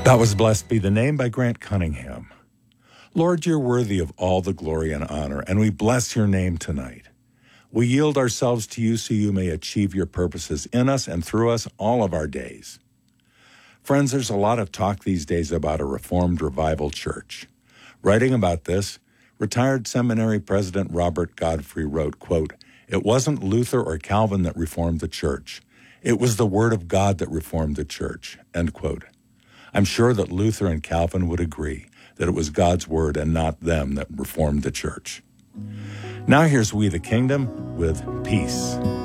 That was Blessed Be the Name by Grant Cunningham. Lord, you're worthy of all the glory and honor, and we bless your name tonight. We yield ourselves to you so you may achieve your purposes in us and through us all of our days. Friends, there's a lot of talk these days about a Reformed revival church. Writing about this, retired seminary president Robert Godfrey wrote, quote, "It wasn't Luther or Calvin that reformed the church. It was the Word of God that reformed the church," end quote. I'm sure that Luther and Calvin would agree that it was God's Word and not them that reformed the church. Now here's We the Kingdom with Peace.